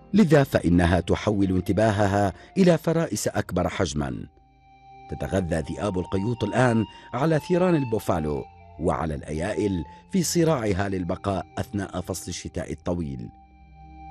لذا فإنها تحول انتباهها إلى فرائس أكبر حجما. تتغذى ذئاب القيوط الآن على ثيران البوفالو وعلى الأيائل في صراعها للبقاء أثناء فصل الشتاء الطويل.